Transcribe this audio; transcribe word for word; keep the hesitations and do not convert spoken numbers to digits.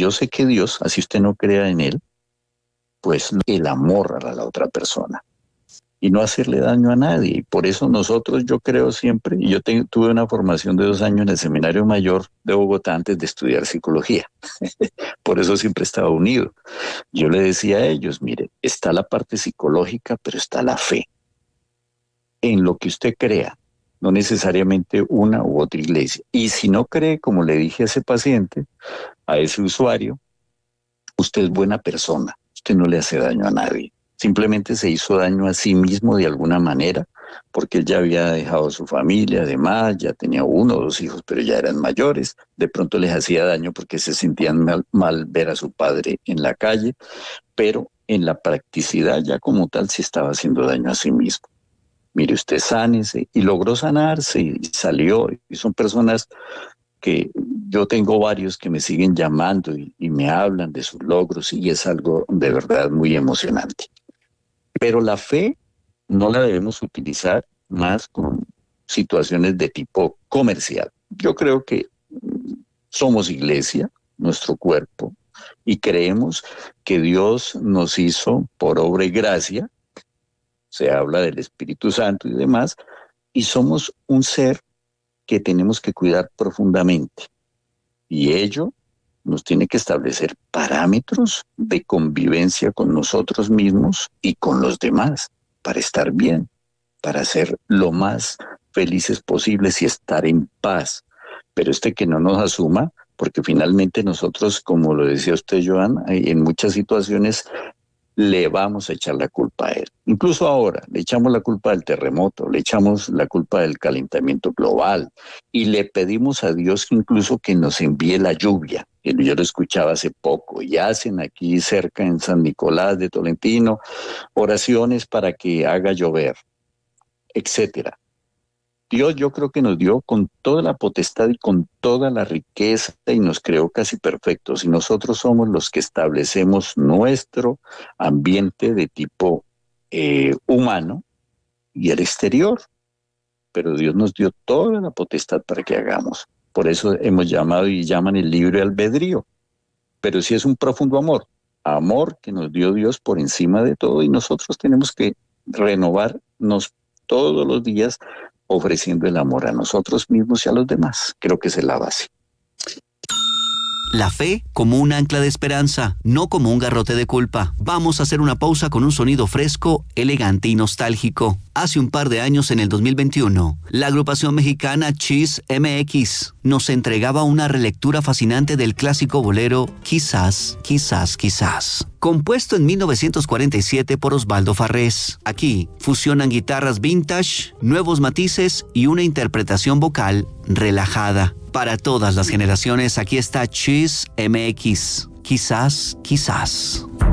yo sé que Dios, así usted no crea en Él, pues el amor a la otra persona y no hacerle daño a nadie. Y por eso nosotros, yo creo siempre, y yo te, tuve una formación de dos años en el Seminario Mayor de Bogotá antes de estudiar psicología. Por eso siempre estaba unido. Yo le decía a ellos, mire, está la parte psicológica, pero está la fe. En lo que usted crea, no necesariamente una u otra iglesia. Y si no cree, como le dije a ese paciente, a ese usuario, usted es buena persona, usted no le hace daño a nadie. Simplemente se hizo daño a sí mismo de alguna manera, porque él ya había dejado su familia, además, ya tenía uno o dos hijos, pero ya eran mayores. De pronto les hacía daño porque se sentían mal, mal ver a su padre en la calle, pero en la practicidad ya como tal se estaba haciendo daño a sí mismo. Mire, usted sánese, y logró sanarse y salió, y son personas que yo tengo varios que me siguen llamando y, y me hablan de sus logros, y es algo de verdad muy emocionante. Pero la fe no la debemos utilizar más con situaciones de tipo comercial. Yo creo que somos iglesia, nuestro cuerpo, y creemos que Dios nos hizo por obra y gracia, se habla del Espíritu Santo y demás, y somos un ser que tenemos que cuidar profundamente. Y ello nos tiene que establecer parámetros de convivencia con nosotros mismos y con los demás, para estar bien, para ser lo más felices posibles y estar en paz. Pero este que no nos asuma, porque finalmente nosotros, como lo decía usted, Joan, en muchas situaciones le vamos a echar la culpa a él. Incluso ahora le echamos la culpa del terremoto, le echamos la culpa del calentamiento global y le pedimos a Dios incluso que nos envíe la lluvia. Yo lo escuchaba hace poco y hacen aquí cerca en San Nicolás de Tolentino oraciones para que haga llover, etcétera. Dios, yo creo que nos dio con toda la potestad y con toda la riqueza y nos creó casi perfectos, y nosotros somos los que establecemos nuestro ambiente de tipo eh, humano y el exterior, pero Dios nos dio toda la potestad para que hagamos. Por eso hemos llamado y llaman el libre albedrío, pero sí es un profundo amor, amor que nos dio Dios por encima de todo, y nosotros tenemos que renovarnos todos los días ofreciendo el amor a nosotros mismos y a los demás. Creo que esa es la base. La fe como un ancla de esperanza, no como un garrote de culpa. Vamos a hacer una pausa con un sonido fresco, elegante y nostálgico. Hace un par de años, en el dos mil veintiuno, la agrupación mexicana Cheese M X nos entregaba una relectura fascinante del clásico bolero Quizás, quizás, quizás, compuesto en mil novecientos cuarenta y siete por Osvaldo Farrés. Aquí fusionan guitarras vintage, nuevos matices y una interpretación vocal relajada. Para todas las generaciones, aquí está Cheese M X. Quizás, quizás.